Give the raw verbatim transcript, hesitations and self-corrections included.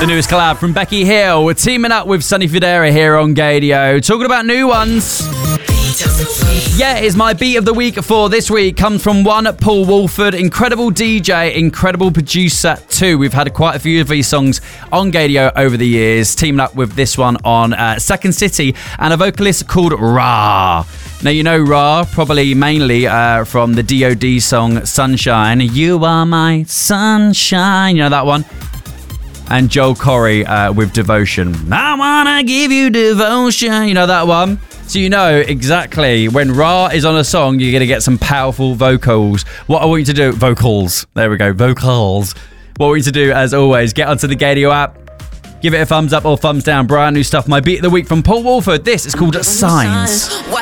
The newest collab from Becky Hill. We're teaming up with Sonny Fodera here on Gadio. Talking about new ones. Yeah, it's my beat of the week for this week. Comes from one Paul Woolford. Incredible D J, incredible producer too. We've had quite a few of these songs on Gadio over the years. Teaming up with this one on uh, Second City and a vocalist called Ra. Now, you know Ra probably mainly uh, from the D O D song Sunshine. You are my sunshine. You know that one? And Joel Corry uh, with Devotion. I wanna give you devotion. You know that one? So you know exactly when Ra is on a song, you're going to get some powerful vocals. What I want you to do... Vocals. There we go. Vocals. What I want you to do, as always, get onto the Gadio app. Give it a thumbs up or thumbs down. Brand new stuff. My beat of the week from Paul Woolford. This is called Signs.